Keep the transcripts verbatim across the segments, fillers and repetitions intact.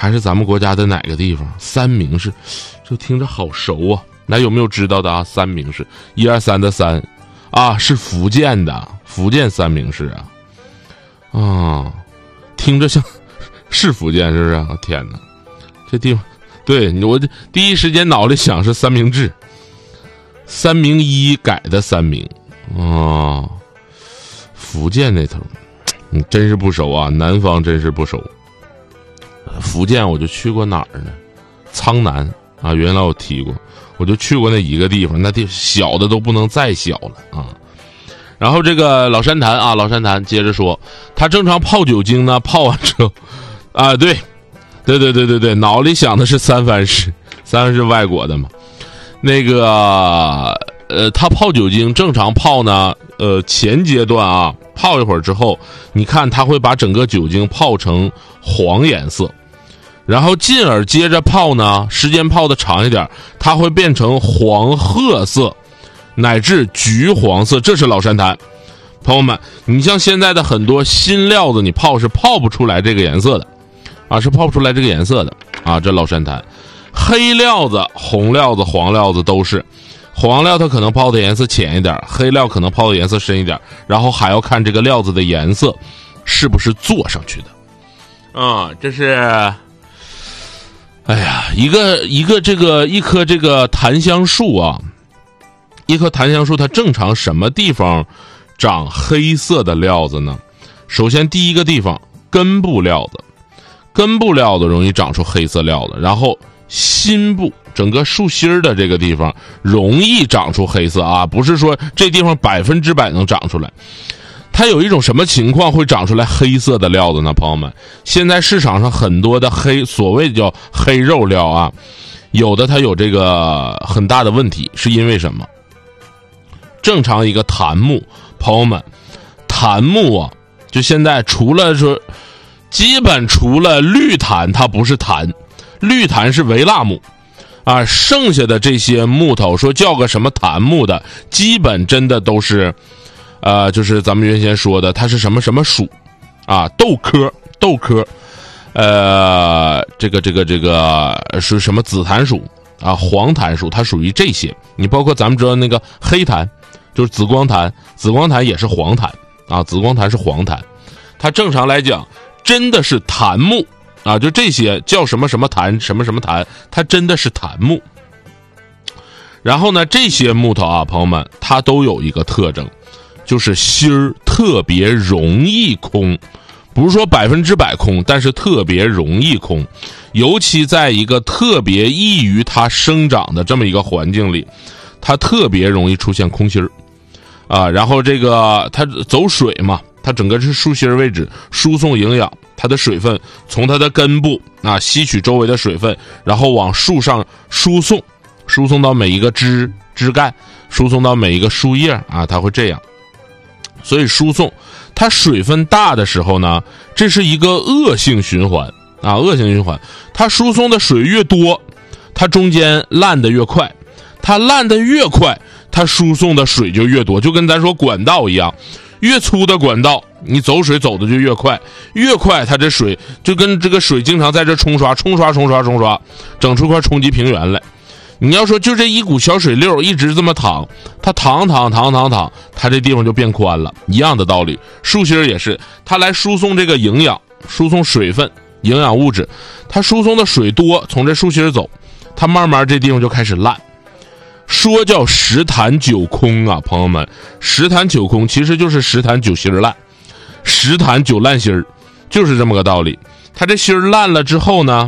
还是咱们国家的哪个地方？三明市，这听着好熟啊！那有没有知道的啊？三明市，一二三的三，啊，是福建的，福建三明市啊，啊，听着像是福建是不是？天哪，这地方，对我第一时间脑里想是三明治，三明一改的三明，啊，福建那头，你真是不熟啊，南方真是不熟。福建我就去过哪儿呢？苍南啊，原来我提过，我就去过那一个地方，那地小的都不能再小了啊。然后这个老山潭啊，老山潭接着说，他正常泡酒精呢，泡完之后，啊，对，对对对对对，脑里想的是三藩市，三藩市外国的嘛。那个呃，他泡酒精正常泡呢，呃，前阶段啊，泡一会儿之后，你看他会把整个酒精泡成黄颜色。然后进而接着泡呢，时间泡的长一点，它会变成黄褐色乃至橘黄色，这是老山潭。朋友们，你像现在的很多新料子，你泡是泡不出来这个颜色的啊，是泡不出来这个颜色的啊。这老山潭黑料子、红料子、黄料子都是，黄料它可能泡的颜色浅一点，黑料可能泡的颜色深一点，然后还要看这个料子的颜色是不是做上去的啊。这是哎呀，一个一个这个一棵这个檀香树啊，一棵檀香树它正常什么地方长黑色的料子呢？首先第一个地方根部料子，根部料子容易长出黑色料子，然后心部整个树心的这个地方容易长出黑色啊，不是说这地方百分之百能长出来。它有一种什么情况会长出来黑色的料子呢？朋友们，现在市场上很多的黑，所谓的叫黑肉料啊，有的它有这个很大的问题，是因为什么？正常一个檀木，朋友们，檀木啊，就现在除了说，基本除了绿檀它不是檀，绿檀是维蜡木啊，剩下的这些木头说叫个什么檀木的，基本真的都是。呃，就是咱们原先说的，它是什么什么属，啊，豆科，豆科，呃，这个这个这个是什么紫檀属啊，黄檀属，它属于这些。你包括咱们知道那个黑檀，就是紫光檀，紫光檀也是黄檀啊，紫光檀是黄檀，它正常来讲真的是檀木啊，就这些叫什么什么檀，什么什么檀，它真的是檀木。然后呢，这些木头啊，朋友们，它都有一个特征。就是芯儿特别容易空，不是说百分之百空，但是特别容易空，尤其在一个特别易于它生长的这么一个环境里，它特别容易出现空心儿啊。然后这个它走水嘛，它整个是树心位置输送营养，它的水分从它的根部啊吸取周围的水分，然后往树上输送，输送到每一个枝枝干，输送到每一个树叶啊，它会这样。所以输送它水分大的时候呢，这是一个恶性循环啊，恶性循环。它输送的水越多，它中间烂的越快，它烂的越快，它输送的水就越多，就跟咱说管道一样，越粗的管道你走水走的就越快，越快它这水就跟这个水经常在这冲刷冲刷冲刷冲刷，整出块冲积平原来。你要说就这一股小水溜一直这么淌，它淌淌淌淌淌，它这地方就变宽了，一样的道理。树心也是，它来输送这个营养，输送水分、营养物质，它输送的水多，从这树心走，它慢慢这地方就开始烂。说叫十坛九空啊，朋友们，十坛九空其实就是十坛九心烂，十坛九烂心儿，就是这么个道理。它这心儿烂了之后呢，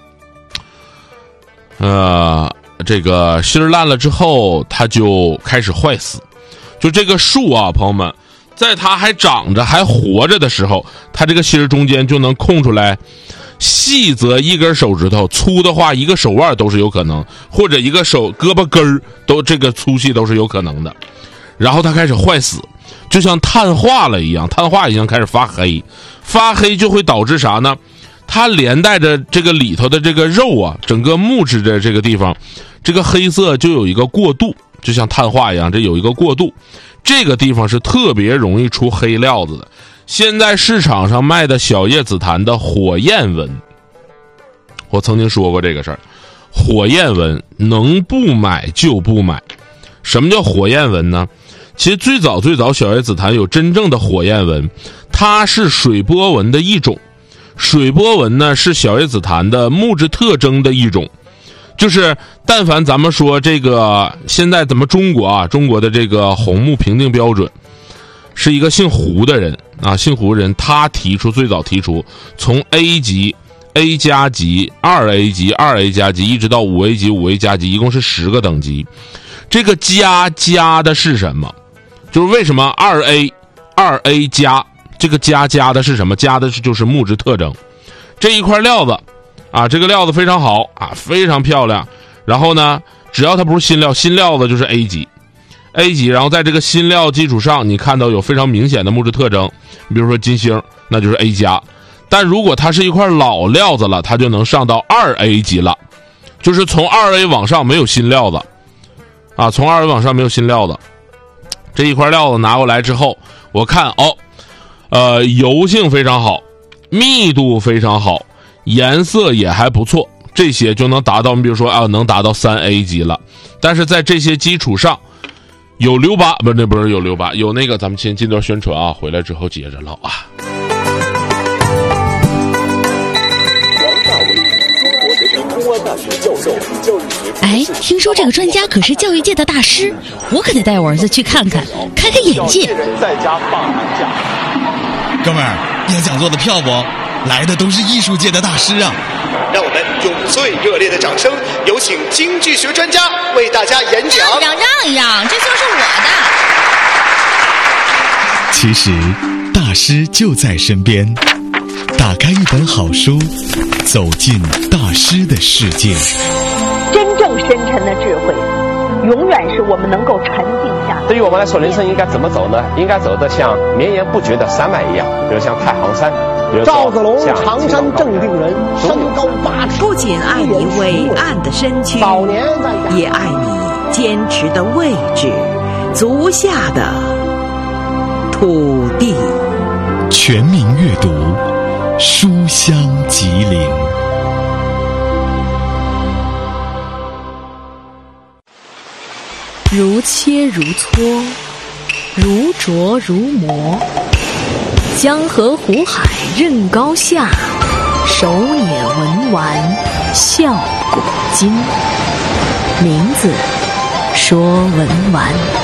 呃。这个芯儿烂了之后，它就开始坏死。就这个树啊，朋友们，在它还长着、还活着的时候，它这个芯儿中间就能空出来，细则一根手指头，粗的话一个手腕都是有可能，或者一个手胳膊根儿都这个粗细都是有可能的。然后它开始坏死，就像碳化了一样，碳化一样开始发黑，发黑就会导致啥呢？它连带着这个里头的这个肉啊，整个木质的这个地方，这个黑色就有一个过渡，就像碳化一样，这有一个过渡，这个地方是特别容易出黑料子的。现在市场上卖的小叶紫檀的火焰纹， 我曾经说过这个事儿。火焰纹能不买就不买。什么叫火焰纹呢？其实最早最早小叶紫檀有真正的火焰纹，它是水波纹的一种。水波纹呢是小叶紫檀的木质特征的一种。就是但凡咱们说这个现在咱们中国啊，中国的这个红木评定标准，是一个姓胡的人啊，姓胡的人他提出，最早提出从 A 级、A 加级、二 A 级、二 A 加级一直到五 A 级、五 A 加级，一共是十个等级。这个加加的是什么？就是为什么二 A、二 A 加这个加加的是什么？加的是就是木质特征。这一块料子啊，这个料子非常好啊，非常漂亮。然后呢，只要它不是新料，新料子就是 A 级。A 级，然后在这个新料基础上，你看到有非常明显的木质特征，比如说金星，那就是 A 加。但如果它是一块老料子了，它就能上到二 A 级了，就是从二 A 往上没有新料子啊，从二 A 往上没有新料子。这一块料子拿过来之后，我看哦，呃，油性非常好，密度非常好，颜色也还不错，这些就能达到，比如说啊，能达到三 A 级了。但是在这些基础上，有留疤，不是那不是有留疤，有那个，咱们先进段宣传啊，回来之后接着唠啊。 哎，听说这个专家可是教育界的大师，我可得带我儿子去看看，开开眼界。 哥们儿，要讲座的票不？来的都是艺术界的大师啊！ 让我们用最热烈的掌声，有请经济学专家为大家演讲。 让一让，让一让，这就是我的。 其实，大师就在身边。打开一本好书，走进大师的世界。 真正深沉的智慧，永远是我们能够沉静下来。 对于我们来说，人生应该怎么走呢？应该走得像绵延不绝的山脉一样，比如像太行山。 赵子龙，常山正定人，身高八尺。 不仅爱你伟岸的身躯， 早年也爱你坚持的位置，足下的土地。 全民阅读，书香吉林。 如切如磋，如琢如磨，江河湖海任高下，手捻文玩笑古今。名字说文玩。